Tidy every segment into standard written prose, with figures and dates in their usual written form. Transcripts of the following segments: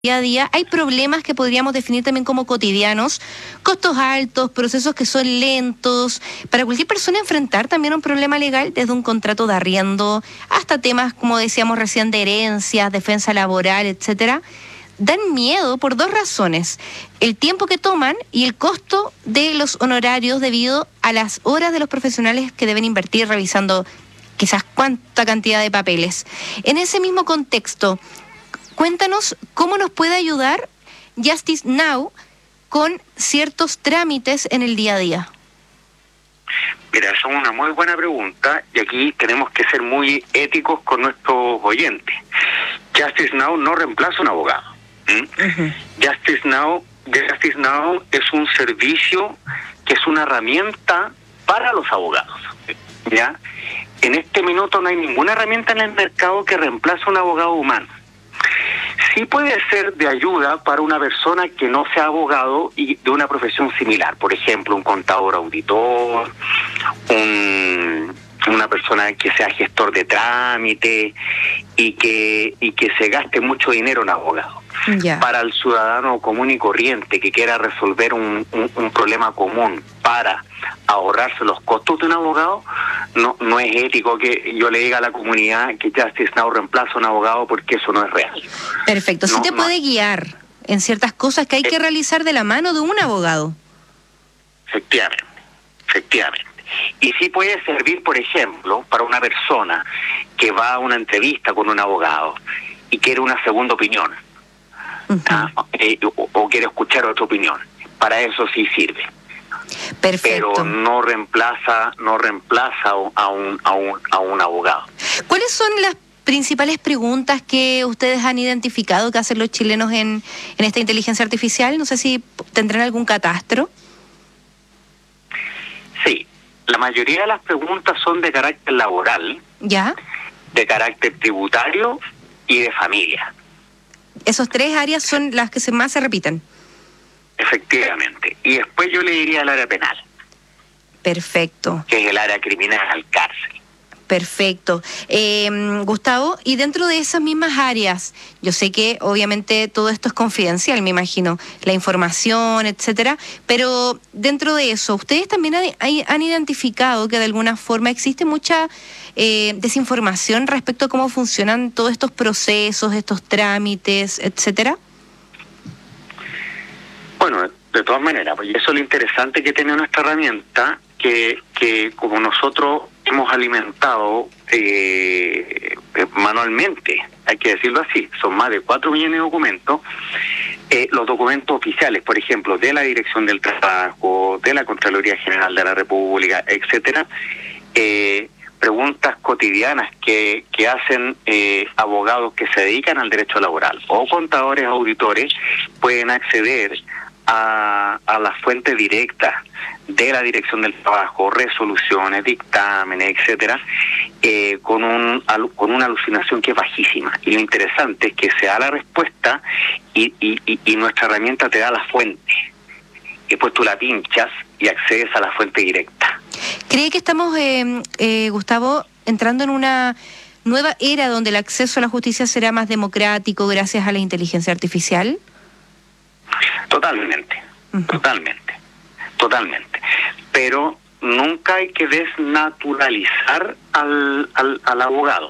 día a día, hay problemas que podríamos definir también como cotidianos, costos altos, procesos que son lentos. Para cualquier persona enfrentar también un problema legal, desde un contrato de arriendo hasta temas, como decíamos recién, de herencias, defensa laboral, etcétera, dan miedo por dos razones: el tiempo que toman y el costo de los honorarios debido a las horas de los profesionales que deben invertir revisando quizás cuánta cantidad de papeles. En ese mismo contexto, cuéntanos cómo nos puede ayudar Justice Now con ciertos trámites en el día a día. Mira, esa es una muy buena pregunta y aquí tenemos que ser muy éticos con nuestros oyentes. Justice Now no reemplaza a un abogado. Uh-huh. Justice Now es un servicio que es una herramienta para los abogados, ¿ya? En este minuto no hay ninguna herramienta en el mercado que reemplace a un abogado humano. Sí puede ser de ayuda para una persona que no sea abogado y de una profesión similar, por ejemplo, un contador auditor, una persona que sea gestor de trámite y que se gaste mucho dinero en abogado. Yeah. Para el ciudadano común y corriente que quiera resolver un problema común para ahorrarse los costos de un abogado, no es ético que yo le diga a la comunidad que Justice Now reemplaza a un abogado, porque eso no es real. Perfecto, sí te puede guiar en ciertas cosas que hay que realizar de la mano de un abogado. Efectivamente. Y sí puede servir, por ejemplo, para una persona que va a una entrevista con un abogado y quiere una segunda opinión. Uh-huh. O quiere escuchar otra opinión. Para eso sí sirve. Perfecto. Pero no reemplaza a un abogado. ¿Cuáles son las principales preguntas que ustedes han identificado que hacen los chilenos en esta inteligencia artificial? No sé si tendrán algún catastro. Sí, la mayoría de las preguntas son de carácter laboral, ¿ya?, de carácter tributario y de familia. Esos tres áreas son las que más se repiten. Efectivamente. Y después yo le diría el área penal. Perfecto. Que es el área criminal, cárcel. Perfecto. Gustavo, y dentro de esas mismas áreas, yo sé que obviamente todo esto es confidencial, me imagino, la información, etcétera, pero dentro de eso, ¿ustedes también han identificado que de alguna forma existe mucha desinformación respecto a cómo funcionan todos estos procesos, estos trámites, etcétera? Bueno, de todas maneras, pues eso es lo interesante que tiene nuestra herramienta, que como nosotros hemos alimentado manualmente, hay que decirlo así, son más de 4 millones de documentos, los documentos oficiales, por ejemplo, de la Dirección del Trabajo, de la Contraloría General de la República, etcétera, preguntas cotidianas que hacen abogados que se dedican al derecho laboral o contadores auditores pueden acceder a la fuente directa de la Dirección del Trabajo, resoluciones, dictámenes, etcétera, con una alucinación que es bajísima. Y lo interesante es que se da la respuesta y nuestra herramienta te da la fuente. Y después tú la pinchas y accedes a la fuente directa. ¿Cree que estamos, Gustavo, entrando en una nueva era donde el acceso a la justicia será más democrático gracias a la inteligencia artificial? Totalmente. Pero nunca hay que desnaturalizar al abogado.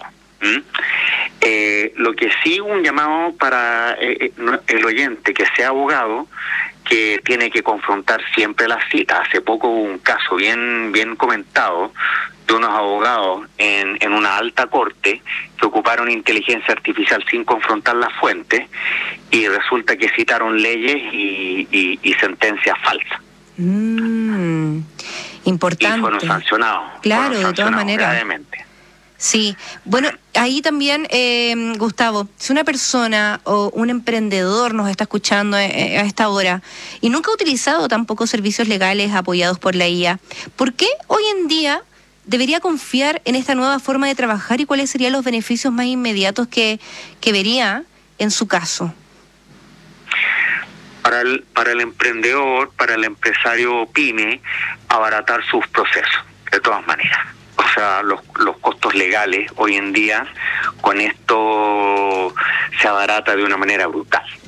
Lo que sí, un llamado para el oyente que sea abogado, que tiene que confrontar siempre las citas. Hace poco hubo un caso bien comentado de unos abogados en una alta corte que ocuparon inteligencia artificial sin confrontar las fuentes y resulta que citaron leyes y sentencias falsas. Importante. Y fueron sancionados. Claro, de todas maneras. Gravemente. Sí, bueno, ahí también, Gustavo, si una persona o un emprendedor nos está escuchando a esta hora y nunca ha utilizado tampoco servicios legales apoyados por la IA, ¿por qué hoy en día debería confiar en esta nueva forma de trabajar y cuáles serían los beneficios más inmediatos que vería en su caso? Para el emprendedor, para el empresario pyme, abaratar sus procesos, de todas maneras. O sea, los costos legales hoy en día con esto se abarata de una manera brutal.